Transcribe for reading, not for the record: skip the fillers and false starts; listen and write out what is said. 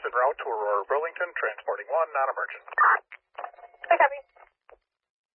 en route to Aurora, Burlington, transporting 1, non-emergent. I copy.